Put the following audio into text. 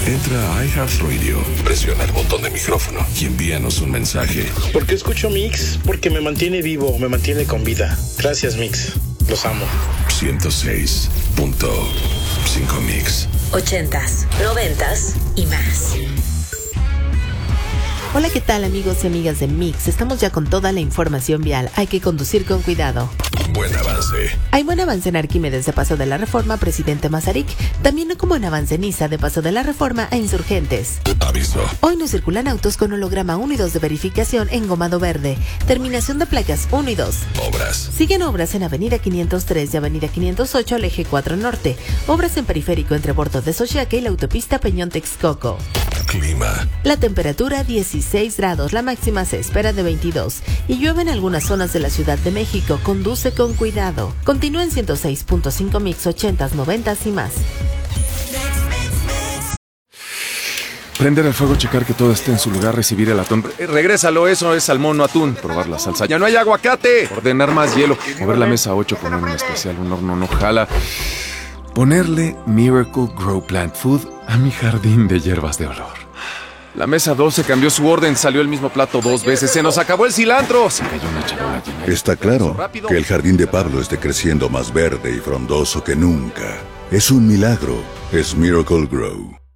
Entra a iHeartRadio, presiona el botón de micrófono y envíanos un mensaje. ¿Por qué escucho Mix? Porque me mantiene vivo, me mantiene con vida. Gracias, Mix. Los amo. 106.5 Mix. 80s, 90s y más. Hola, ¿qué tal, amigos y amigas de Mix? Estamos ya con toda la información vial. Hay que conducir con cuidado. Buen avance. Hay buen avance en Arquímedes de Paso de la Reforma, Presidente Mazarik. También como en avance en Niza de Paso de la Reforma a Insurgentes. Aviso. Hoy no circulan autos con holograma 1 y 2 de verificación en Gomado Verde. Terminación de placas 1 y 2. Obras. Siguen obras en Avenida 503 y Avenida 508 al Eje 4 Norte. Obras en Periférico entre Bordo de Xochiaca y la autopista Peñón-Texcoco. Clima. La temperatura 16 grados, la máxima se espera de 22. Y llueve en algunas zonas de la Ciudad de México. Conduce con cuidado. Continúa en 106.5 Mix, 80s, 90s y más. Prender el fuego, checar que todo esté en su lugar, recibir el atún. Regrésalo, eso es salmón, no atún. Probar la salsa. ¡Ya no hay aguacate! Ordenar más hielo. Mover la mesa 8, poner un especial, un horno no jala. Ponerle Miracle Grow Plant Food a mi jardín de hierbas de olor. La mesa 12 cambió su orden, salió el mismo plato 2 veces. ¡Se nos acabó el cilantro! Se cayó una charola llena. Está claro que el jardín de Pablo esté creciendo más verde y frondoso que nunca. Es un milagro. Es Miracle Grow.